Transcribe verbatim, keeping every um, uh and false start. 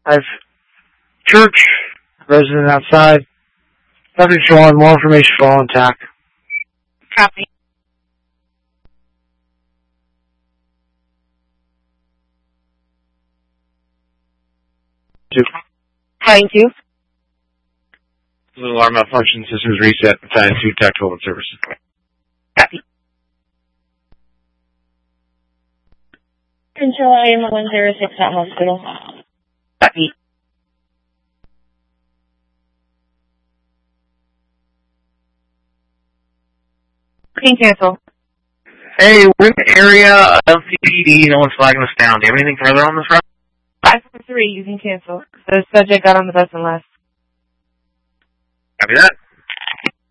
I've church, resident outside. Nothing showing. More information for all intact. Copy. Two. Flying two. Alarm malfunction. Systems reset. Battalion two. Tactical service. Copy. Control, I am one zero six at hospital. Copy. Can cancel. Hey, we're in the area of C P D. No one's flagging us down. Do you have anything further on this route? five four three, you can cancel. The subject got on the bus and left. Copy that.